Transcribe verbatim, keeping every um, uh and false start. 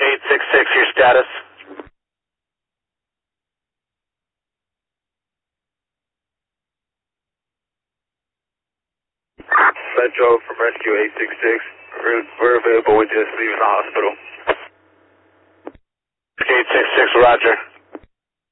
eight six six, your status? Metro from Rescue eight six six. We're, we're available. We're just leaving the hospital. eight six six, roger.